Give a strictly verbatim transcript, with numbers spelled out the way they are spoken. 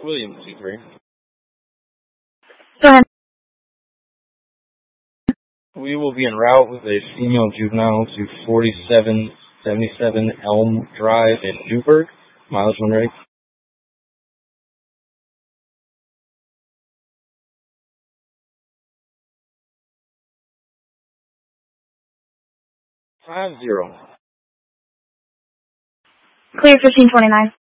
William C three. Go ahead. We will be en route with a female juvenile to forty-seven seventy-seven Elm Drive in Newburgh. Mileage when ready. Five zero. Clear fifteen twenty-nine.